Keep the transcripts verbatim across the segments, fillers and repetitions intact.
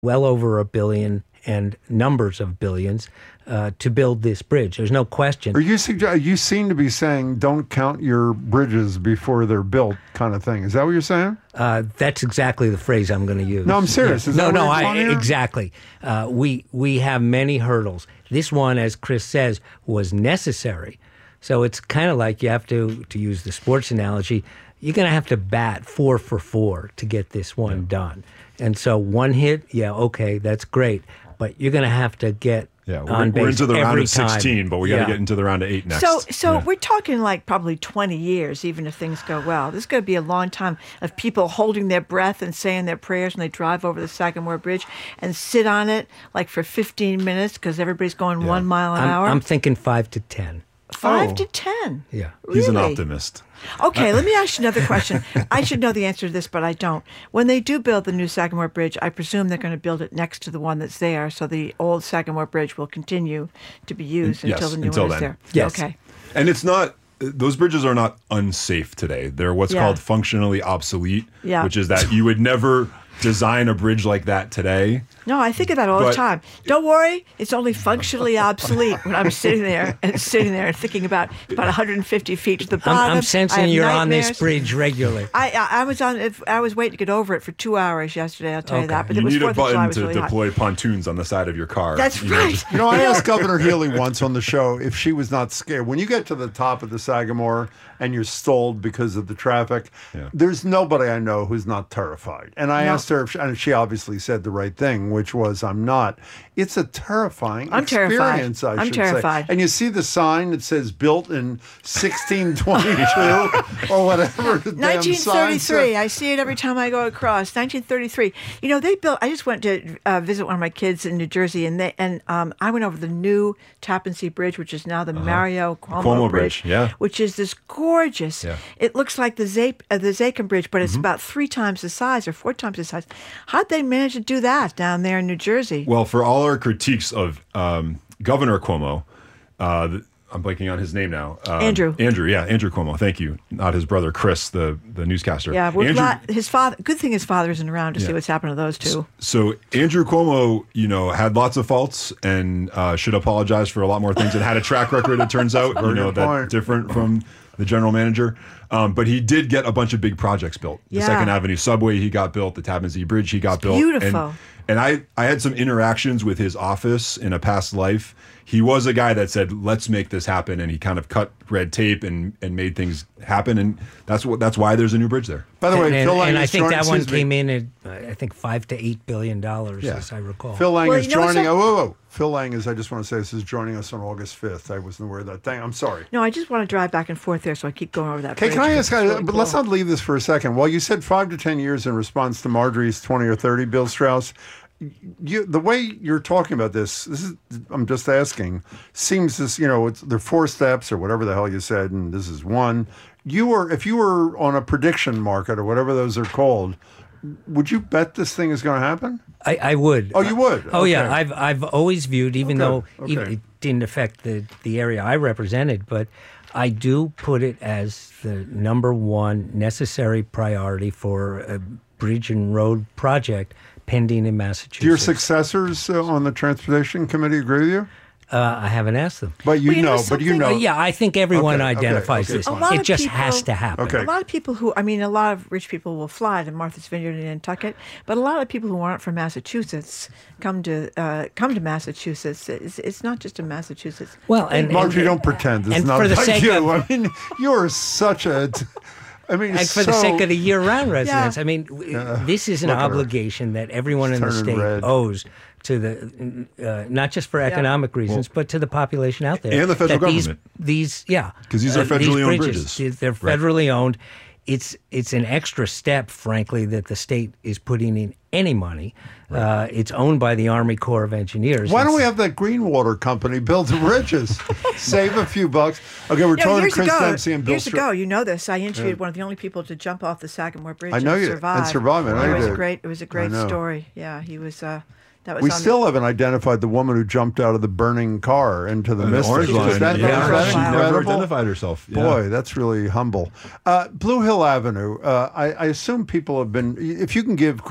well over a billion and numbers of billions uh, to build this bridge. There's no question. Are you suggest, you seem to be saying don't count your bridges before they're built kind of thing. Is that what you're saying? Uh, that's exactly the phrase I'm going to use. No, I'm serious. Yeah. Is no, that no, what I, you're exactly. Uh, we we have many hurdles. This one, as Chris says, was necessary. So it's kind of like you have to, to use the sports analogy, you're going to have to bat four for four to get this one yeah. done. And so one hit, yeah, okay, that's great. But you're going to have to get yeah, we're, on base we're into the round of time. sixteen, but we got to yeah. get into the round of eight next. So, so yeah. we're talking like probably twenty years, even if things go well. This is going to be a long time of people holding their breath and saying their prayers when they drive over the Sagamore Bridge and sit on it like for fifteen minutes because everybody's going yeah. one mile an I'm, hour. I'm thinking five to ten. Five oh. to ten. Yeah, really? He's an optimist. Okay, let me ask you another question. I should know the answer to this, but I don't. When they do build the new Sagamore Bridge, I presume they're going to build it next to the one that's there, so the old Sagamore Bridge will continue to be used yes, until the new until one is then. there. Yes. Okay. And it's not, those bridges are not unsafe today. They're what's Yeah. called functionally obsolete, Yeah. which is that you would never design a bridge like that today. No, I think of that all the But- time. Don't worry, it's only functionally obsolete when I'm sitting there and sitting there and thinking about about one hundred fifty feet to the I'm, bottom. I'm I sensing have you're on nightmares. this bridge regularly. I, I I was on it- I was waiting to get over it for two hours yesterday. I'll tell you Okay. that. But You it was need a Fourth of July. It button was to really hot. deploy pontoons on the side of your car. That's You know, right. just- You know, I asked Governor Healy once on the show if she was not scared. When you get to the top of the Sagamore and you're stalled because of the traffic, Yeah. there's nobody I know who's not terrified. And I No. asked her, if she, and she obviously said the right thing, which was, I'm not. It's a terrifying I'm terrified. experience, I I'm should terrified. say. And you see the sign that says built in sixteen twenty-two or whatever the damn sign says. nineteen thirty-three. I see it every time I go across. nineteen thirty-three. You know, they built. I just went to uh, visit one of my kids in New Jersey, and they and um, I went over the new Tappan Zee Bridge, which is now the Mario Cuomo, Cuomo Bridge, Bridge, yeah. which is this gorgeous. Yeah. It looks like the Zape, uh, the Zakim Bridge, but it's about three times the size or four times the size. How'd they manage to do that down there in New Jersey? Well, for all our critiques of um, Governor Cuomo, uh, th- I'm blanking on his name now. Um, Andrew. Andrew, yeah, Andrew Cuomo. Thank you. Not his brother, Chris, the, the newscaster. Yeah, we're Andrew, glad his father. Good thing his father isn't around to see what's happened to those two. So Andrew Cuomo, you know, had lots of faults and uh, should apologize for a lot more things and had a track record, it turns out, you know, good that point. different from the general manager. Um, but he did get a bunch of big projects built. The Yeah. Second Avenue subway he got built, the Tappan Zee Bridge he got built. beautiful. And, and I, I had some interactions with his office in a past life. He was a guy that said, let's make this happen. And he kind of cut red tape and, and made things happen. And that's what that's why there's a new bridge there. By the way, and, Phil Lang and I is think joining- that one excuse me. came in at uh, I think five to eight billion dollars, Yeah. as I recall. Phil Lang Well, is you know what's joining. up- Oh, whoa, whoa. Phil Lang is, I just want to say, this is joining us on August fifth. I wasn't aware of that thing. I'm sorry. No, I just want to drive back and forth there, so I keep going over that. Okay, bridge can I 'cause ask, it's uh, really but let's cool. not leave this for a second. Well, you said five to ten years in response to Marjorie's twenty or thirty, Bill Strauss. You, the way you're talking about this, this is, I'm just asking, seems this, you know, it's, there are four steps or whatever the hell you said, and this is one. You were, if you were on a prediction market or whatever those are called, would you bet this thing is going to happen? I, I would. Oh, you would? Oh, yeah. Okay. I've I've always viewed, even Okay, though even- okay. it didn't affect the, the area I represented, but I do put it as the number one necessary priority for a bridge and road project pending in Massachusetts. Do your successors uh, on the Transportation Committee agree with you? Uh, I haven't asked them. But you Well, you know know, but you something? know. Uh, yeah, I think everyone Okay, okay, identifies okay, this. fine. A lot It of just people- has to happen. Okay. A lot of people who, I mean, a lot of rich people will fly to Martha's Vineyard in Nantucket, but a lot of people who aren't from Massachusetts come to uh, come to Massachusetts. It's, it's not just a Massachusetts. Well, and, and, Marjorie, don't pretend. It's and not for the like sake you. of- I mean, you're such a. I mean, and for the so- sake of the year-round residents, I mean, w Yeah. this is an Look at her. obligation that everyone in the turning state red. owes to the, uh, not just for economic reasons, but to the population out there. And the federal that these- government. These, yeah, 'Cause these are federally owned bridges. these- They're Right. federally owned. It's it's an extra step, frankly, that the state is putting in any money. Uh, it's owned by the Army Corps of Engineers. Why don't It's- we have that Greenwater company build the bridges? Save a few bucks. Okay, we're You know, talking to years Chris ago, Dempsey and Bill years Str- ago, you know this. I interviewed one of the only people to jump off the Sagamore Bridge I know and you- survive. and survive, I know it you was did. a great. It was a great know. story. Yeah, he was. Uh, that was. We on still haven't identified the woman who jumped out of the burning car into the The Mystic. orange Is line. that, yeah, is that she she never incredible? identified herself. Yeah. Boy, that's really humble. Uh, Blue Hill Avenue. Uh, I, I assume people have been. If you can give Chris like a,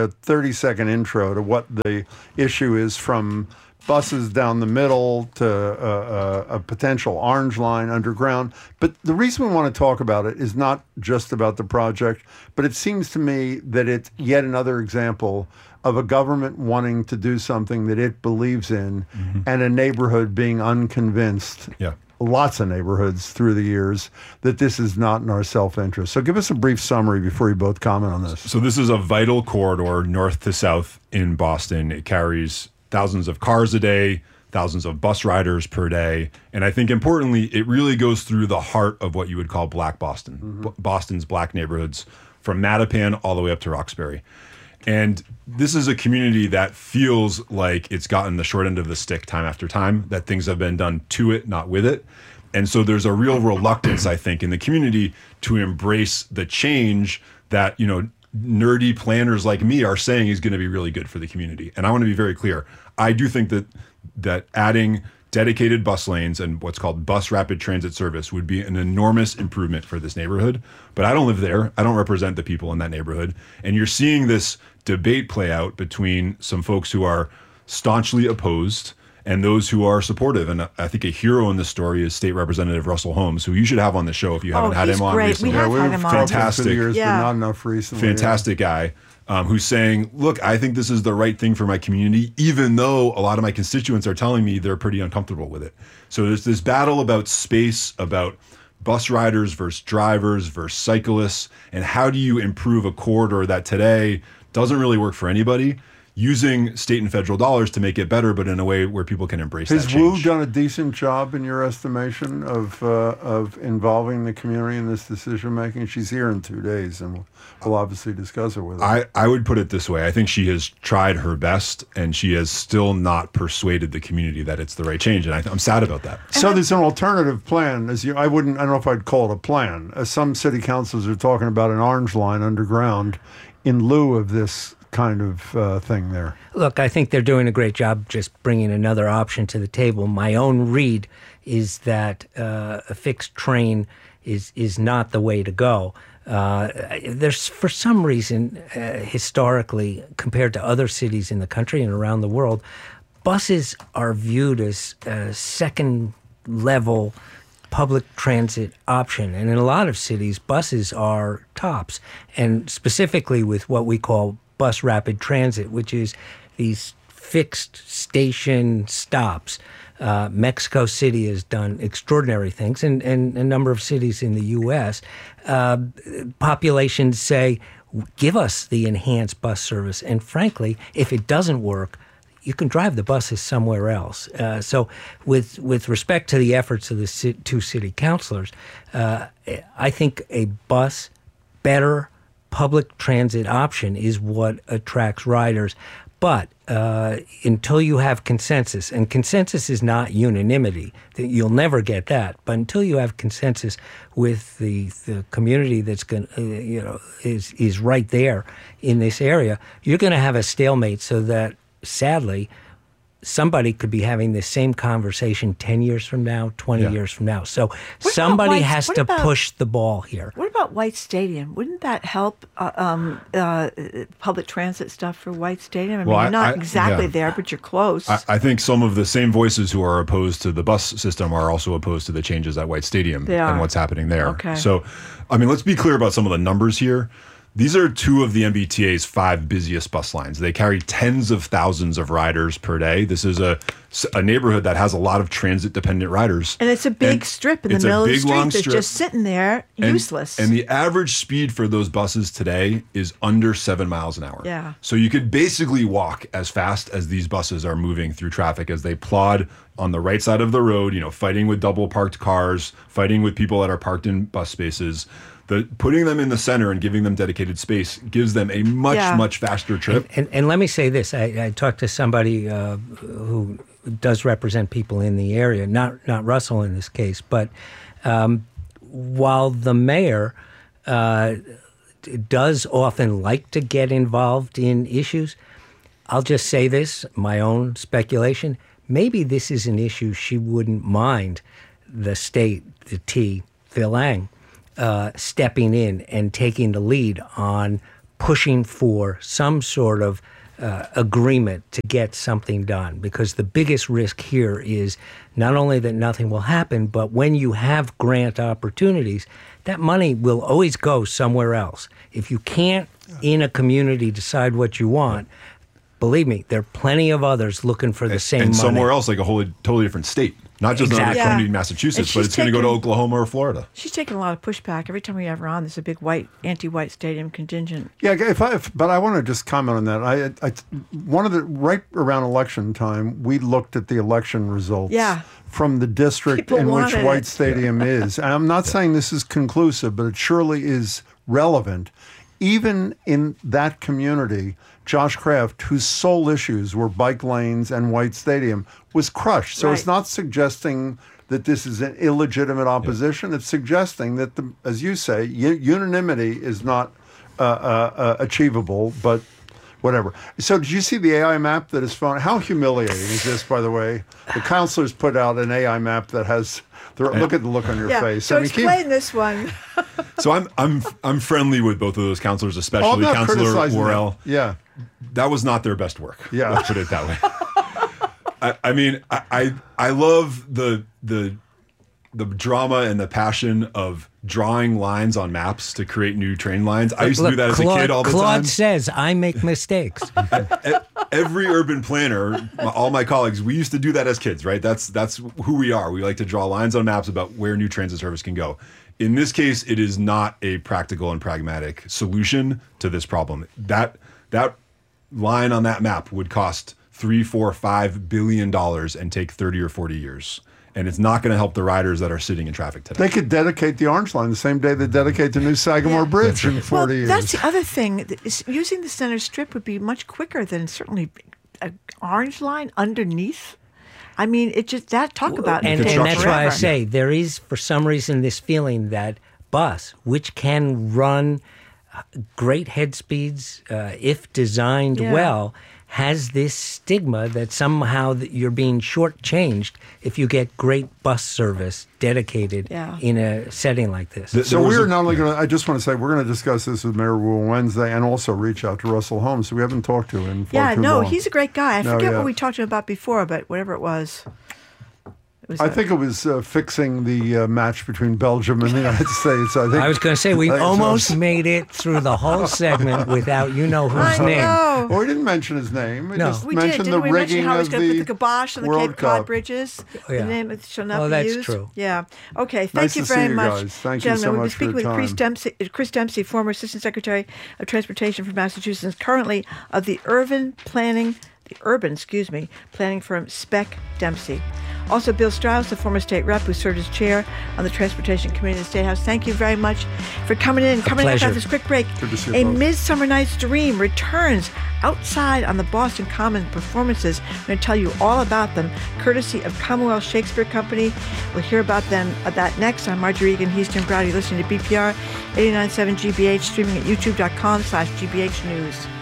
a thirty second intro to what the issue is, from buses down the middle to uh, a, a potential Orange Line underground. But the reason we want to talk about it is not just about the project, but it seems to me that it's yet another example of a government wanting to do something that it believes in, mm-hmm. and a neighborhood being unconvinced. Yeah. Lots of neighborhoods through the years that this is not in our self-interest. So give us a brief summary before you both comment on this. So this is a vital corridor north to south in Boston. It carries thousands of cars a day, thousands of bus riders per day. And I think importantly, it really goes through the heart of what you would call Black Boston, mm-hmm. B- Boston's black neighborhoods, from Mattapan all the way up to Roxbury. And this is a community that feels like it's gotten the short end of the stick time after time, that things have been done to it, not with it. And so there's a real reluctance, I think, in the community to embrace the change that, you know, nerdy planners like me are saying is going to be really good for the community. And I want to be very clear. I do think that that adding dedicated bus lanes and what's called bus rapid transit service would be an enormous improvement for this neighborhood. But I don't live there. I don't represent the people in that neighborhood. And you're seeing this debate play out between some folks who are staunchly opposed and those who are supportive. And I think a hero in this story is State Representative Russell Holmes, who you should have on the show if you haven't oh, had he's him on great. recently. We have yeah, had we've him on. Fantastic. For years, yeah. but not enough recently. Fantastic yeah. guy. Um, who's saying, look, I think this is the right thing for my community, even though a lot of my constituents are telling me they're pretty uncomfortable with it. So there's this battle about space, about bus riders versus drivers versus cyclists, and how do you improve a corridor that today doesn't really work for anybody, using state and federal dollars to make it better, but in a way where people can embrace Has that change. Wu done a decent job, in your estimation, of uh, of involving the community in this decision making? She's here in two days, and we'll, we'll obviously discuss it with her. I, I would put it this way. I think she has tried her best, and she has still not persuaded the community that it's the right change, and I, I'm sad about that. So there's an alternative plan. As you, I wouldn't. I don't know if I'd call it a plan. Uh, some city councils are talking about an Orange Line underground in lieu of this kind of uh, thing there. Look, I think they're doing a great job just bringing another option to the table. My own read is that uh, a fixed train is is not the way to go. Uh, there's, for some reason, uh, historically, compared to other cities in the country and around the world, buses are viewed as a second-level public transit option. And in a lot of cities, buses are tops. And specifically with what we call bus rapid transit, which is these fixed station stops. Uh, Mexico City has done extraordinary things, and, and a number of cities in the U S. Uh, populations say, give us the enhanced bus service. And frankly, if it doesn't work, you can drive the buses somewhere else. Uh, so with with respect to the efforts of the ci- two city councilors, uh, I think a bus, better public transit option is what attracts riders. But uh, until you have consensus, and consensus is not unanimity, you'll never get that. But until you have consensus with the, the community that's going, uh, you know, is is right there in this area, you're going to have a stalemate. So that sadly, somebody could be having the same conversation ten years from now, twenty Yeah. years from now. So What somebody about White- has what to about- push the ball here. What about White Stadium? Wouldn't that help uh, um, uh, public transit stuff for White Stadium? I mean, Well, you're I- not I- exactly yeah. there, but you're close. I, I think some of the same voices who are opposed to the bus system are also opposed to the changes at White Stadium They are. and what's happening there. Okay. So, I mean, let's be clear about some of the numbers here. These are two of the M B T A's five busiest bus lines. They carry tens of thousands of riders per day. This is a, a neighborhood that has a lot of transit-dependent riders. and it's a big And strip in the it's a middle of the big, street long that's strip. just sitting there, And- useless. And the average speed for those buses today is under seven miles an hour. Yeah. So you could basically walk as fast as these buses are moving through traffic as they plod on the right side of the road, you know, fighting with double parked cars, fighting with people that are parked in bus spaces. The putting them in the center and giving them dedicated space gives them a much, Yeah. much faster trip. And, and let me say this. I, I talked to somebody uh, who does represent people in the area, not not Russell in this case, but um, while the mayor uh, does often like to get involved in issues, I'll just say this, my own speculation, maybe this is an issue she wouldn't mind the state, the T, Phil Ang, uh, stepping in and taking the lead on pushing for some sort of uh, agreement to get something done, because the biggest risk here is not only that nothing will happen, but when you have grant opportunities, that money will always go somewhere else. If you can't in a community decide what you want, believe me, there are plenty of others looking for the same and money. somewhere else, like a wholly totally different state, not just another Exactly. community Yeah. in Massachusetts, And but she's it's going to go to taken- Oklahoma or Florida. She's taking a lot of pushback. Every time we have her on, there's a big white, anti-white stadium contingent. Yeah, if I, if, but I want to just comment on that. I, I, one of the right around election time, we looked at the election results. Yeah. From the district People in which wanted White it. Stadium is. And I'm not saying this is conclusive, but it surely is relevant. Even in that community, Josh Kraft, whose sole issues were bike lanes and White Stadium, was crushed. So it's Right. not suggesting that this is an illegitimate opposition. It's suggesting that, the, as you say, u- unanimity is not uh, uh, uh, achievable, but whatever. So did you see the A I map that is found? How humiliating is this, by the way? The counselors put out an A I map that has, the, look at the look on your Yeah, face. so I mean, keep- explain this one. So I'm I'm I'm friendly with both of those counselors, Oh, I'm especially not Counselor criticizing them. Worrell. Yeah. That was not their best work. Yeah. Let's put it that way. I, I mean, I, I I love the the the drama and the passion of drawing lines on maps to create new train lines. I used to do that as Claude, a kid all the Claude time. says, I make mistakes. E- Every urban planner, my- all my colleagues, we used to do that as kids, right? That's that's who we are. We like to draw lines on maps about where new transit service can go. In this case, it is not a practical and pragmatic solution to this problem. That that line on that map would cost three, four, five billion dollars and take thirty or forty years. And it's not going to help the riders that are sitting in traffic today. They could dedicate the Orange Line the same day they dedicate the new Sagamore Yeah. Bridge in forty well, years. that's the other thing. that is using the center strip would be much quicker than certainly an orange line underneath. I mean, it just that talk about and, it and takes that's why I forever. say there is, for some reason, this feeling that bus, which can run uh, great head speeds uh, if designed Yeah. well, has this stigma that somehow that you're being shortchanged if you get great bus service dedicated Yeah. in a setting like this. The- So There was we're a- not only going to, I just want to say, we're going to discuss this with Mayor Wu on Wednesday and also reach out to Russell Holmes, who we haven't talked to in far Yeah, too no, long. he's a great guy. I No, forget yeah. what we talked to him about before, but whatever it was. It was I a- think it was uh, fixing the uh, match between Belgium and the United States. I think. I was going to say, we I think so. almost made it through the whole segment without you know whose I name. know. Well, we didn't mention his name. We No. just We did, mentioned didn't the we rigging mention how he's of going to put the the kibosh on the World Cape Cod Cup. bridges? Yeah. The name it shall not Oh, be that's used. true. Yeah. Okay. Thank Nice you to see very you much, guys. Thank you so gentlemen. We'll be much for speaking your with Chris time. Dempsey, uh, Chris Dempsey, former Assistant Secretary of Transportation for Massachusetts, currently of the urban planning, the urban, excuse me, planning firm Spec Dempsey. Also, Bill Strauss, the former state rep who served as chair on the Transportation Committee in the State House. Thank you very much for coming in. Coming up pleasure. after this quick break, Good to see you A both. Midsummer Night's Dream returns outside on the Boston Common performances. I'm going to tell you all about them, courtesy of Commonwealth Shakespeare Company. We'll hear about them uh, that next. I'm Marjorie Egan Houston Browdy, listening to B P R eighty-nine point seven G B H, streaming at youtube.com slash GBH News.